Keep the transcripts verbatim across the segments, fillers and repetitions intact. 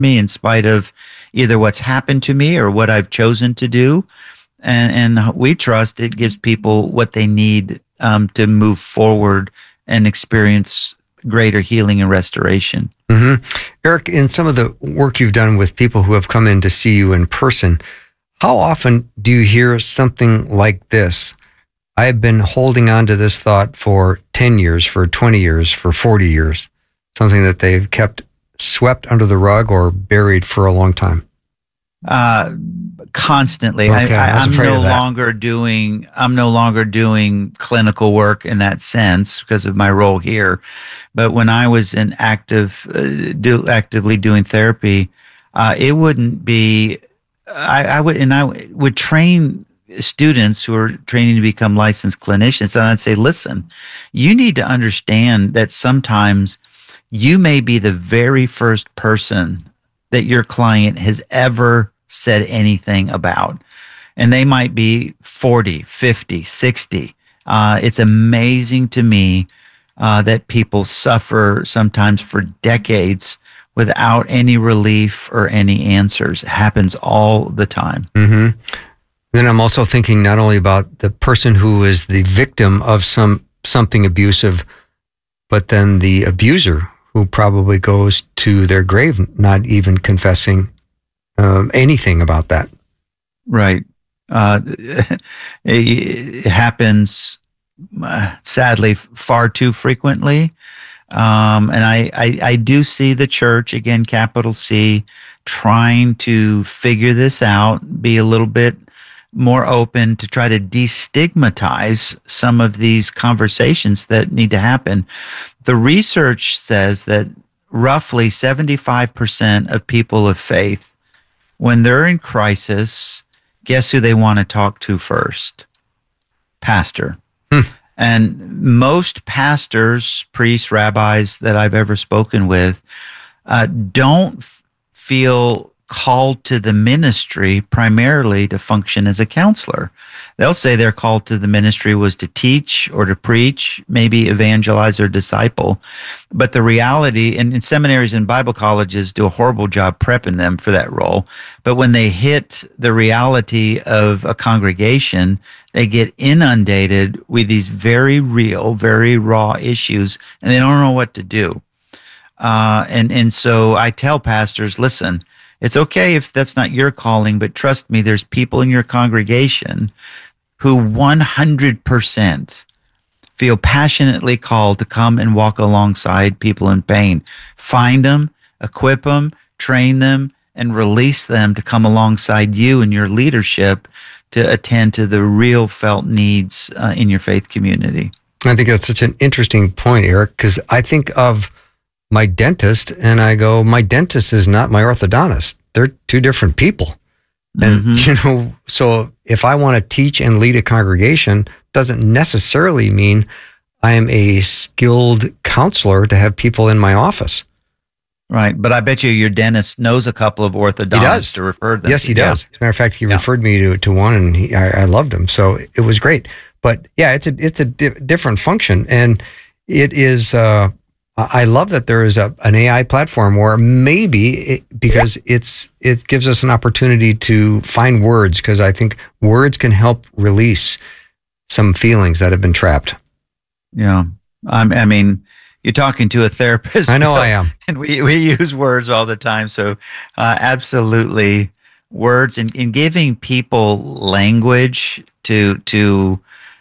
me in spite of either what's happened to me or what I've chosen to do. And, and we trust it gives people what they need um, to move forward and experience greater healing and restoration. Mm-hmm. Eric, in some of the work you've done with people who have come in to see you in person, how often do you hear something like this? I've been holding on to this thought for ten years, for twenty years, for forty years, something that they've kept swept under the rug or buried for a long time. Uh, constantly. Okay, I, I, I was I'm afraid no of that. longer doing, I'm no longer doing clinical work in that sense because of my role here. But when I was in active, uh, do, actively doing therapy, uh, it wouldn't be, I, I would, and I would train students who are training to become licensed clinicians. And I'd say, listen, you need to understand that sometimes you may be the very first person that your client has ever said anything about. And they might be forty, fifty, sixty. Uh, it's amazing to me uh, that people suffer sometimes for decades without any relief or any answers. It happens all the time. Mm-hmm. Then I'm also thinking not only about the person who is the victim of some something abusive, but then the abuser who probably goes to their grave not even confessing um, anything about that. Right. Uh, it happens, uh, sadly, far too frequently. Um, and I, I, I do see the church, again, capital C, trying to figure this out, be a little bit more open to try to destigmatize some of these conversations that need to happen. The research says that roughly seventy-five percent of people of faith, when they're in crisis, guess who they want to talk to first? Pastor. Hmm. And most pastors, priests, rabbis that I've ever spoken with uh, don't f- feel called to the ministry primarily to function as a counselor. They'll say their call to the ministry was to teach or to preach, maybe evangelize or disciple. But the reality, and, and seminaries and Bible colleges do a horrible job prepping them for that role. But when they hit the reality of a congregation, they get inundated with these very real, very raw issues, and they don't know what to do. Uh, and, and so I tell pastors, listen, it's okay if that's not your calling, but trust me, there's people in your congregation who one hundred percent feel passionately called to come and walk alongside people in pain. Find them, equip them, train them, and release them to come alongside you and your leadership to attend to the real felt needs uh, in your faith community. I think that's such an interesting point, Eric, because I think of my dentist and I go, my dentist is not my orthodontist. They're two different people. And, mm-hmm. you know, so if I want to teach and lead a congregation, doesn't necessarily mean I am a skilled counselor to have people in my office. Right. But I bet you your dentist knows a couple of orthodontists to refer them Yes, to. he does. Yeah. As a matter of fact, he yeah. referred me to, to one and he, I, I loved him. So it was great. But yeah, it's a, it's a di- different function. And it is, uh, I love that there is a, an A I platform where maybe it, because it's it gives us an opportunity to find words, because I think words can help release some feelings that have been trapped. Yeah, I'm, I mean, you're talking to a therapist. I know I am, and we we use words all the time. So uh, absolutely, words and, and giving people language to to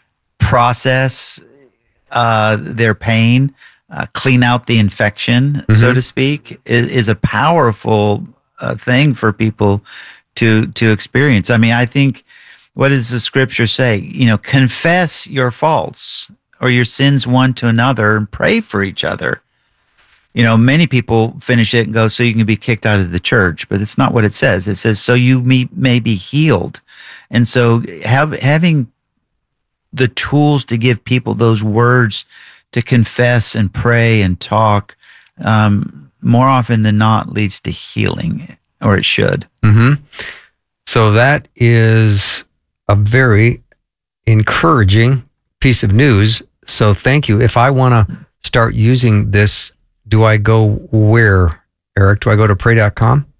process uh, their pain. Uh, clean out the infection, mm-hmm. so to speak, is, is a powerful uh, thing for people to to experience. I mean, I think, what does the scripture say? You know, confess your faults or your sins one to another and pray for each other. You know, many people finish it and go, so you can be kicked out of the church, but it's not what it says. It says, so you may, may be healed. And so have, having the tools to give people those words to confess and pray and talk, um, more often than not leads to healing, or it should. Mm-hmm. So that is a very encouraging piece of news. So thank you. If I want to start using this, do I go where, Eric? Do I go to pray dot com?